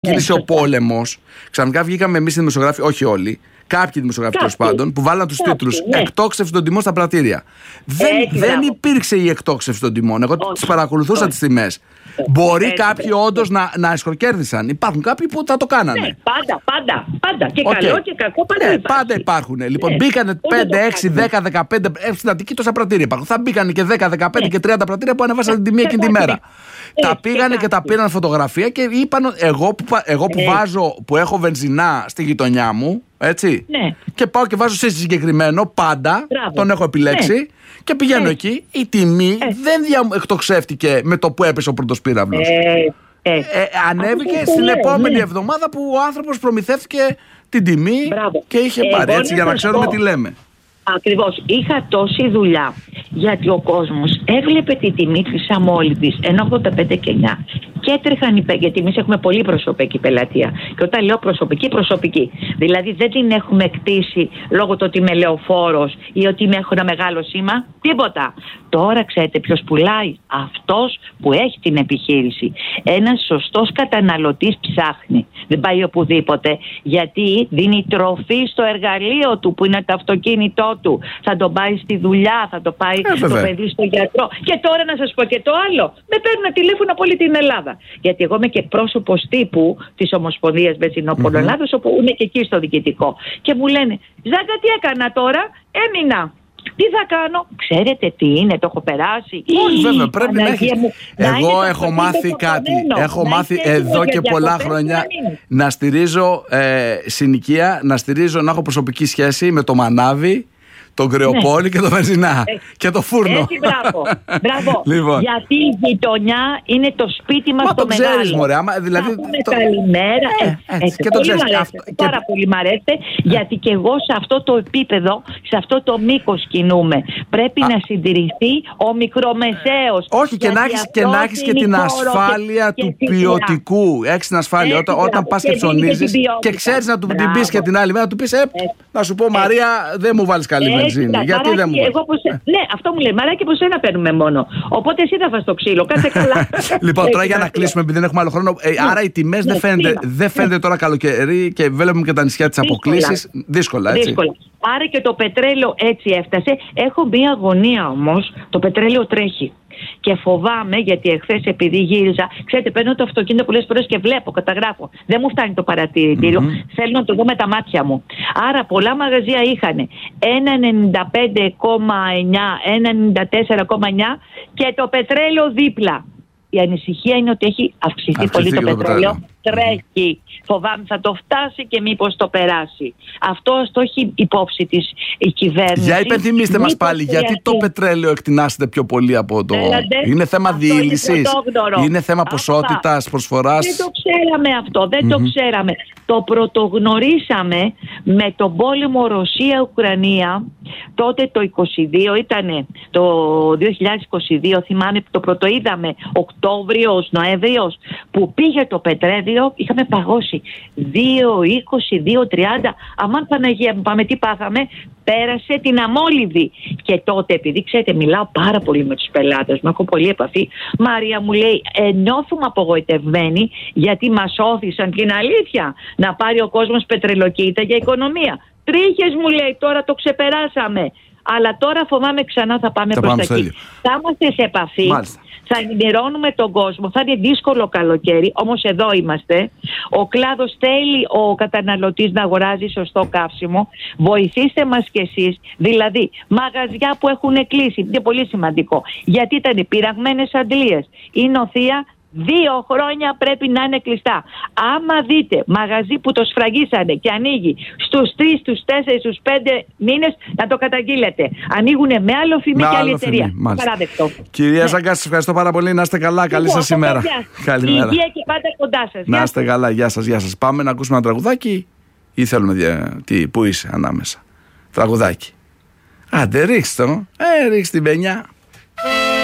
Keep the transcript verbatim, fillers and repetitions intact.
Ξεκίνησε ο πόλεμος. Ξαφνικά βγήκαμε εμείς οι δημοσιογράφοι, όχι όλοι. Κάποιοι δημοσιογράφοι τέλος πάντων, που βάλαν τους τίτλους ναι. Εκτόξευση των τιμών στα πρατήρια. Δεν, δεν υπήρξε η εκτόξευση των τιμών. Εγώ τις παρακολουθούσα τις τιμές. Μπορεί έτσι, κάποιοι όντως να, να εσχροκέρδισαν. Υπάρχουν κάποιοι που θα το κάνανε. Ναι, πάντα, πάντα, πάντα. Και okay. καλό και κακό πάντα ναι, υπάρχει. Πάντα υπάρχουν. Λοιπόν, ναι. μπήκανε πέντε, έξι, δέκα, δεκαπέντε. Στην Αττική τόσα πρατήρια υπάρχουν. Θα μπήκανε και δέκα, δεκαπέντε ναι. και τριάντα πρατήρια που ανέβασαν την τιμή εκείνη τη μέρα. Τα πήγανε και τα πήραν φωτογραφία και είπαν εγώ που, εγώ που βάζω, που έχω βενζινά στη γειτονιά μου, έτσι, ναι. και πάω και βάζω σε συγκεκριμένο πάντα, Μπράβο. Τον έχω επιλέξει ναι. και πηγαίνω ε. εκεί, η τιμή ε. δεν δια... εκτοξεύτηκε με το που έπεσε ο πρώτος πύραυλος. Ε. Ε. Ε, ανέβηκε Αυτό στην επόμενη ναι. εβδομάδα που ο άνθρωπος προμηθεύτηκε την τιμή Μπράβο. Και είχε ε, πάρει, έτσι, για να ξέρουμε τι λέμε. Ακριβώς. Είχα τόση δουλειά γιατί ο κόσμος έβλεπε τη τιμή της αμόλυβδης ένα ογδόντα πέντε και εννιά και έτρεχαν οι, γιατί εμείς έχουμε πολύ προσωπική πελατεία. Και όταν λέω προσωπική, προσωπική. Δηλαδή δεν την έχουμε κτίσει λόγω του ότι είμαι λεωφόρος ή ότι είμαι, έχω ένα μεγάλο σήμα. Τίποτα. Τώρα ξέρετε ποιος πουλάει? Αυτός που έχει την επιχείρηση. Ένας σωστός καταναλωτής ψάχνει. Δεν πάει οπουδήποτε. Γιατί δίνει τροφή στο εργαλείο του που είναι το αυτοκίνητό του. Θα το πάει στη δουλειά, θα το πάει ε, το παιδί στο γιατρό. Και τώρα να σας πω και το άλλο. Με παίρνουν τηλέφωνο από όλη την Ελλάδα. Γιατί εγώ είμαι και πρόσωπος τύπου της Ομοσπονδίας Βενζινόπολων mm-hmm. Ελλάδος, όπου είμαι και εκεί στο διοικητικό. Και μου λένε, Ζάγκα, τι έκανα τώρα? Έμεινα. Τι θα κάνω? Ξέρετε τι είναι, το έχω περάσει. Όχι, βέβαια, πρέπει να έχει. Εγώ έχω μάθει κάτι. Έχω μάθει εδώ και πολλά χρόνια να στηρίζω ε, συνοικία, να στηρίζω, να έχω προσωπική σχέση με το μανάβι, τον κρεοπόλη ναι. και το βενζινά. Ε, και το φούρνο. Έτσι, μπράβο. μπράβο. Λοιπόν. Γιατί η γειτονιά είναι το σπίτι μας. Μα το, το μεγάλο. Ξέρεις, μωρέ, άμα, δηλαδή, να πούμε το... καλημέρα. Ε, έτσι, έτσι, και το ξέρεις. Αυτό, πάρα και... πολύ μ' αρέσει, γιατί και εγώ σε αυτό το επίπεδο, σε αυτό το μήκος κινούμε. Πρέπει Α. να συντηρηθεί ο μικρομεσαίος. Όχι, και να έχεις και, να έχεις και την ασφάλεια και, του και ποιοτικού. Έχεις την ασφάλεια όταν, όταν πας και ψωνίζεις και ξέρεις να του την πεις και την άλλη μέρα, να του πεις, να σου πω, Μαρία, δεν μου βάλεις καλή βενζίνη. Γιατί δεν μου βάλεις. Ναι, αυτό μου λέει. Μαράκι, από σένα παίρνουμε μόνο. Οπότε εσύ θα φας το ξύλο. Κάτσε καλά. Λοιπόν, τώρα για να κλείσουμε, επειδή δεν έχουμε άλλο χρόνο. Άρα οι τιμές δεν φαίνεται τώρα καλοκαίρι και βλέπουμε και τα νησιά της αποκλήσεις. Δύσκολα, έτσι. Άρα και το πετρέλαιο έτσι έφτασε. Έχω μία αγωνία όμως. Το πετρέλαιο τρέχει. Και φοβάμαι, γιατί εχθές επειδή γύριζα, ξέρετε, παίρνω το αυτοκίνητο πολλές φορές και βλέπω, καταγράφω. Δεν μου φτάνει το παρατηρητήριο. Mm-hmm. Θέλω να το δω με τα μάτια μου. Άρα πολλά μαγαζιά είχαν ένα ενενήντα πέντε κόμμα εννιά, ένα ενενήντα τέσσερα κόμμα εννιά και το πετρέλαιο δίπλα. Η ανησυχία είναι ότι έχει αυξηθεί πολύ το, το πετρέλαιο. Τρέχει. Mm. Φοβάμαι θα το φτάσει και μήπως το περάσει. Αυτό το έχει υπόψη της η κυβέρνηση. Για υπενθυμίστε μας πάλι, γιατί το πετρέλαιο εκτινάσεται πιο πολύ από το. Έλατε, είναι θέμα διήλυσης, είναι, είναι θέμα ποσότητας, προσφοράς. Δεν το ξέραμε αυτό, δεν mm-hmm. το ξέραμε. Το πρωτογνωρίσαμε με τον πόλεμο Ρωσία-Ουκρανία. Τότε το είκοσι δύο ήταν το δύο χιλιάδες είκοσι δύο, θυμάμαι, το πρωτοείδαμε Οκτώβριος, Νοέμβριος, που πήγε το πετρέλαιο, είχαμε παγώσει δύο είκοσι, δύο τριάντα. Αμάν Παναγία μου, πάμε τι πάθαμε, πέρασε την αμόλυβδη. Και τότε, επειδή ξέρετε, μιλάω πάρα πολύ με τους πελάτες μου, έχω πολλή επαφή. Μαρία μου λέει, ε, νιώθουμε απογοητευμένοι γιατί μας όθησαν την αλήθεια να πάρει ο κόσμος πετρελοκύττα για οικονομία. Τρίχες μου λέει, τώρα το ξεπεράσαμε. Αλλά τώρα φοβάμαι ξανά θα πάμε προς τα εκεί. Θα είμαστε σε επαφή. Μάλιστα. Θα ενημερώνουμε τον κόσμο. Θα είναι δύσκολο καλοκαίρι, όμως εδώ είμαστε. Ο κλάδος θέλει ο καταναλωτής να αγοράζει σωστό καύσιμο. Βοηθήστε μας κι εσείς. Δηλαδή, μαγαζιά που έχουν κλείσει. Είναι πολύ σημαντικό. Γιατί ήταν πειραγμένες αντλίες. Η νοθεία. Δύο χρόνια πρέπει να είναι κλειστά. Άμα δείτε μαγαζί που το σφραγίσανε και ανοίγει στους τρεις, στους τέσσερις, στους πέντε μήνες, να το καταγγείλετε. Ανοίγουνε με άλλο φημί και άλλη εταιρεία. Παράδεκτο. Κυρία ναι. Ζάγκα, σας ευχαριστώ πάρα πολύ. Να είστε καλά. Καλή σας ημέρα. Καλημέρα. Υγεία και πάντα κοντά σας. Να είστε καλά. Γεια σας, γεια σας. Πάμε να ακούσουμε ένα τραγουδάκι ή θέλουμε. Δια... Τι, πού είσαι ανάμεσα. Τραγουδάκι. Άντε, ρίξτε το. Ε, ρίξτε την πενιά.